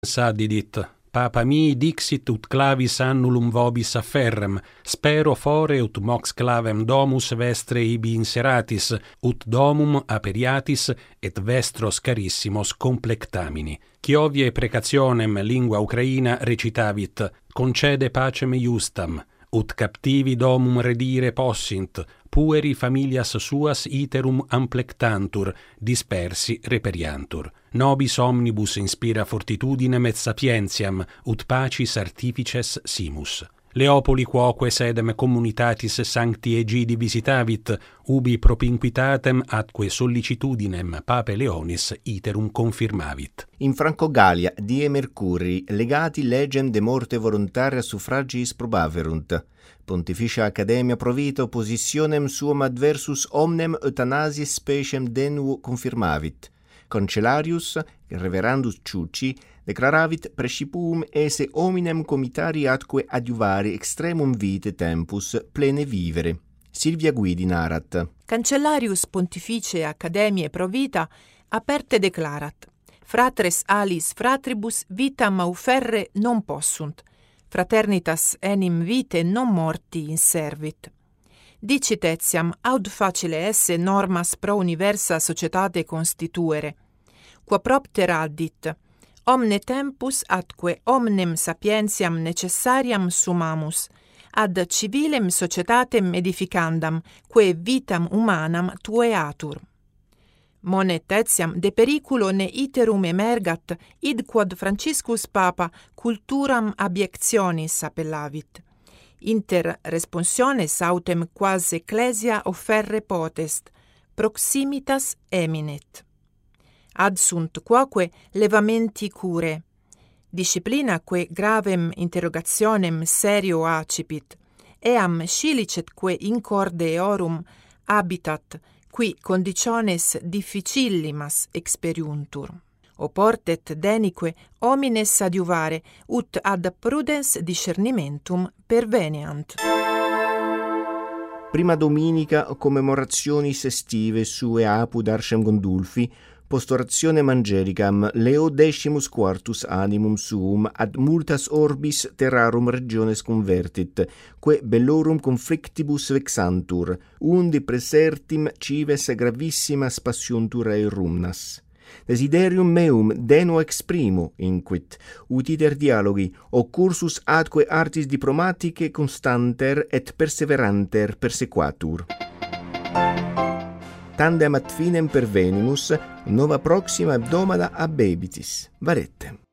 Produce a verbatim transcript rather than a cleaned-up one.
Sadidit, papa mi dixit ut clavis annulum vobis afferrem, spero fore ut mox clavem domus vestre ibi inseratis, ut domum aperiatis et vestros carissimos complectamini. Chiovie precationem lingua ucraina recitavit, concede pacem iustam, ut captivi domum redire possint, pueri familias suas iterum amplectantur, dispersi reperiantur. Nobis omnibus inspira fortitudinem et sapientiam, ut pacis artifices simus. Leopoli quoque sedem communitatis sancti Egidi visitavit, ubi propinquitatem atque sollicitudinem pape Leonis iterum confirmavit. In Franco-Gallia, die Mercurii, legati legem de morte voluntaria suffragiis probaverunt. Pontificia Academia provita oppositionem suum adversus omnem euthanasis speciem denuo confirmavit. Cancellarius, reverendus Ciucci, declaravit praecipum esse hominem comitari atque adiuvari extremum vitae tempus plene vivere. Silvia Guidi narat. Cancellarius Pontificae Academiae Pro Vita aperte declarat: fratres alis fratribus vitam auferre non possunt, fraternitas enim vitae non morti inservit. Dicit etiam aud facile esse normas pro universa societate constituere, qua propter addit, omne tempus atque omnem sapientiam necessariam sumamus, ad civilem societatem edificandam, quae vitam humanam tueatur. Monet etiam de periculo ne iterum emergat, id quod Franciscus Papa culturam abiectionis appellavit. Inter responsiones autem quas ecclesia offerre potest, proximitas eminet. Ad sunt quoque levamenti cure, disciplinaque gravem interrogationem serio accipit, eam scilicetque in corde eorum habitat, qui conditiones difficillimas experiuntur. Oportet denique homines adiuvare, ut ad prudens discernimentum perveniant. Prima dominica commemorationis estive sue apud Arcem Gondulfi, post orationem angelicam Leo decimus quartus animum suum ad multas orbis terrarum regiones convertit, quae bellorum conflictibus vexantur, undi presertim cives gravissimas passiontur aerumnas. Desiderium meum deno exprimo, inquit, ut iter dialogi, o cursus atque artis diplomaticae constanter et perseveranter persequatur. Tandem ad finem pervenimus, nova proxima hebdomada abebitis. Varette.